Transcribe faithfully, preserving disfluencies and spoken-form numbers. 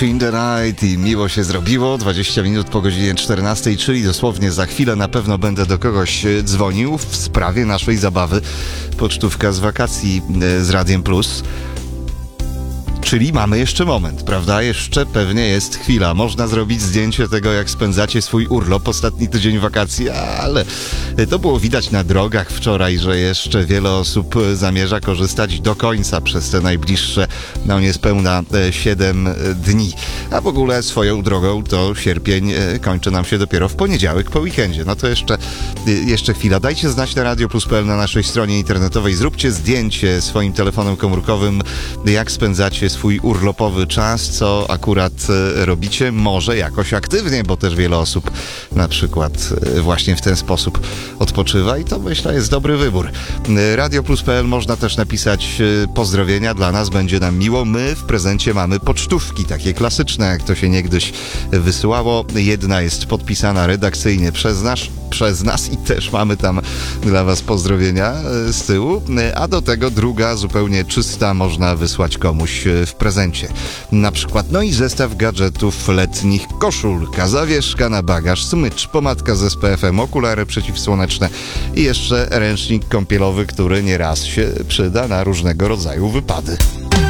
Catch in the Night i miło się zrobiło. dwadzieścia minut po godzinie czternastej, czyli dosłownie za chwilę na pewno będę do kogoś dzwonił w sprawie naszej zabawy. Pocztówka z wakacji z Radiem Plus. Czyli mamy jeszcze moment, prawda? Jeszcze pewnie jest chwila. Można zrobić zdjęcie tego, jak spędzacie swój urlop, ostatni tydzień wakacji, ale to było widać na drogach wczoraj, że jeszcze wiele osób zamierza korzystać do końca przez te najbliższe, no niespełna siedem dni. A w ogóle swoją drogą to sierpień kończy nam się dopiero w poniedziałek po weekendzie. No to jeszcze, jeszcze chwila. Dajcie znać na radio plus kropka p l na naszej stronie internetowej. Zróbcie zdjęcie swoim telefonem komórkowym, jak spędzacie swój urlopowy czas, co akurat robicie, może jakoś aktywnie, bo też wiele osób na przykład właśnie w ten sposób odpoczywa i to myślę jest dobry wybór. radio plus kropka p l można też napisać pozdrowienia, dla nas będzie nam miło. My w prezencie mamy pocztówki, takie klasyczne, jak to się niegdyś wysyłało. Jedna jest podpisana redakcyjnie przez nas, przez nas i też mamy tam dla was pozdrowienia z tyłu, a do tego druga zupełnie czysta można wysłać komuś w prezencie. Na przykład, no i zestaw gadżetów letnich, koszulka, zawieszka na bagaż, smycz, pomadka z S P F em, okulary przeciwsłoneczne i jeszcze ręcznik kąpielowy, który nieraz się przyda na różnego rodzaju wypady.